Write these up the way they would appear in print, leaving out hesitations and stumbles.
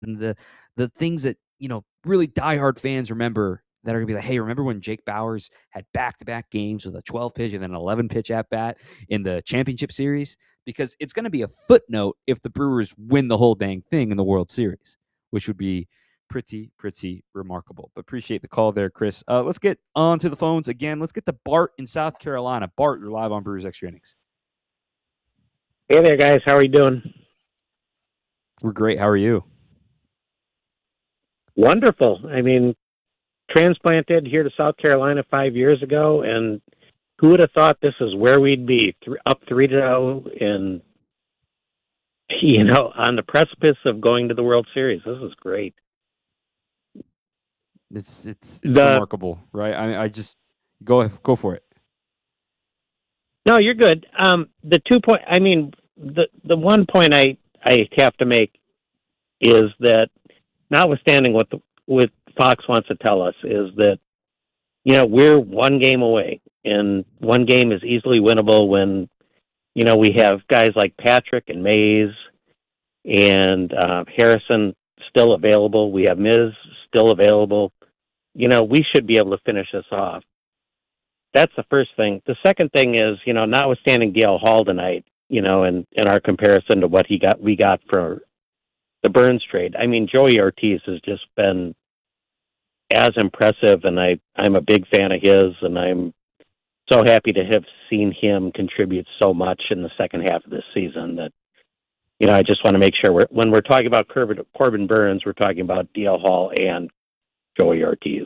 and the things that, really diehard fans remember that are going to be like, hey, remember when Jake Bauers had back-to-back games with a 12 pitch and then an 11 pitch at bat in the championship series? Because it's going to be a footnote if the Brewers win the whole dang thing in the World Series, which would be pretty remarkable. But appreciate the call there, Chris. Let's get on to the phones again. Let's get to Bart in South Carolina. Bart, you're live on Brewers Extra Innings. Hey there, guys. How are you doing? We're great. How are you? Wonderful. I mean, transplanted here to South Carolina 5 years ago, and who would have thought this is where we'd be, up 3-0 and, on the precipice of going to the World Series. This is great. It's remarkable, right? I just go for it. No, you're good. The 2 point. I mean, the 1 point I have to make is that, notwithstanding what Fox wants to tell us, is that we're one game away, and one game is easily winnable when we have guys like Patrick and Mays and Harrison still available. We have Miz still available. We should be able to finish this off. That's the first thing. The second thing is, notwithstanding Dale Hall tonight, and our comparison to what we got for the Burns trade. I mean, Joey Ortiz has just been as impressive, and I'm a big fan of his, and I'm so happy to have seen him contribute so much in the second half of this season that, I just want to make sure when we're talking about Corbin Burns, we're talking about Dale Hall and Joey Ortiz.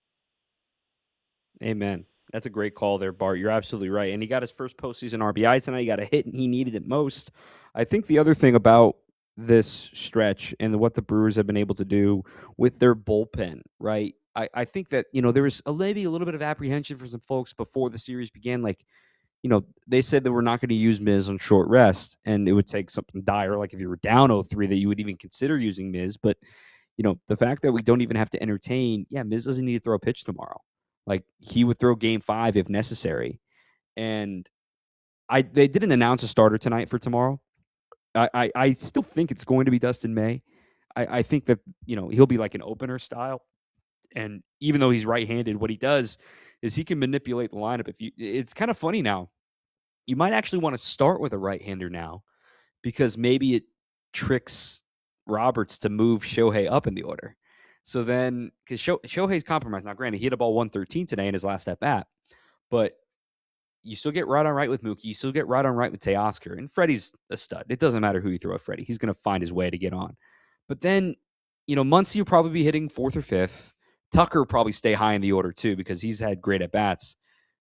Amen. That's a great call there, Bart. You're absolutely right. And he got his first postseason RBI tonight. He got a hit, and he needed it most. I think the other thing about this stretch and what the Brewers have been able to do with their bullpen, right? I think that, there was maybe a little bit of apprehension for some folks before the series began. Like, they said that we're not going to use Miz on short rest, and it would take something dire, like if you were down 0-3, that you would even consider using Miz. But, the fact that we don't even have to entertain, Miz doesn't need to throw a pitch tomorrow. Like, he would throw game 5 if necessary. And they didn't announce a starter tonight for tomorrow. I still think it's going to be Dustin May. I think that, he'll be like an opener style. And even though he's right-handed, what he does is he can manipulate the lineup. It's kind of funny now. You might actually want to start with a right-hander now, because maybe it tricks Roberts to move Shohei up in the order. So then, because Shohei's compromised. Now, granted, he hit a ball 113 today in his last at-bat, but you still get right on right with Mookie. You still get right on right with Teoscar. And Freddie's a stud. It doesn't matter who you throw at Freddie. He's going to find his way to get on. But then, Muncy will probably be hitting 4th or 5th. Tucker will probably stay high in the order, too, because he's had great at-bats.